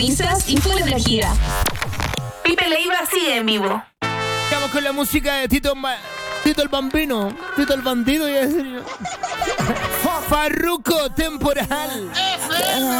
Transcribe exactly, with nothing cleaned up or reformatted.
Pizzas y full energía. Pipe Leiva sigue en vivo. Estamos con la música de Tito, Ma- Tito el Bambino, Tito el Bandido y el Farruko Temporal.